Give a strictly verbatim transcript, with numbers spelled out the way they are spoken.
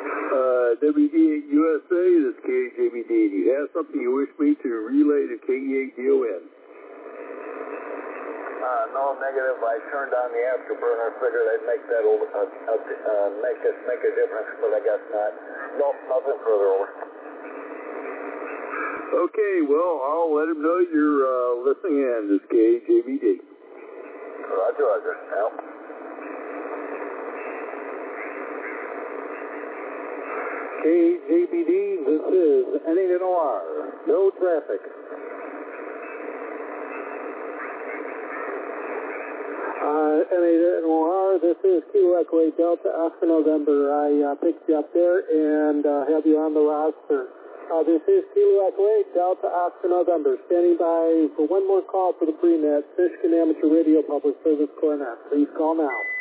Uh, W D eight U S A, this is K J B D. Do you have something you wish me to relay to K E eight D O N? Uh, no, negative. I turned on the afterburner. Figured I'd make that over, uh, uh, uh, make it make a difference, but I guess not. No, nothing further over. Okay, well, I'll let him know you're uh, listening in. This is K J B D. Roger, Roger. Now. K J B D, this is N eight N O R. No traffic. Uh, N eight N O R, this is Kilo Echo eight Delta Oscar November. I uh, picked you up there and uh, have you on the roster. Uh, this is Kilo Echo eight Delta Oscar November. Standing by for one more call for the pre-net. Michigan Amateur Radio Public Service Cornet. Please call now.